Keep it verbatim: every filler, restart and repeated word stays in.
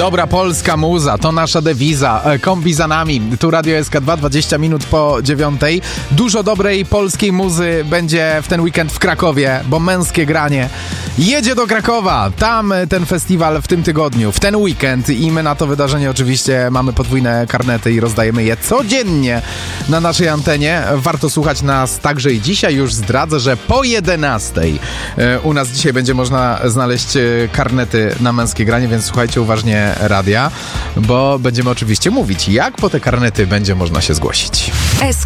Dobra polska muza, to nasza dewiza. Kombi za nami. Tu Radio S K dwa, dwadzieścia minut po dziewiątej. Dużo dobrej polskiej muzy będzie w ten weekend w Krakowie, bo męskie granie jedzie do Krakowa. Tam ten festiwal w tym tygodniu, w ten weekend i my na to wydarzenie oczywiście mamy podwójne karnety i rozdajemy je codziennie na naszej antenie. Warto słuchać nas także i dzisiaj. Już zdradzę, że po jedenastej u nas dzisiaj będzie można znaleźć karnety na męskie granie, więc słuchajcie uważnie radia, bo będziemy oczywiście mówić, jak po te karnety będzie można się zgłosić.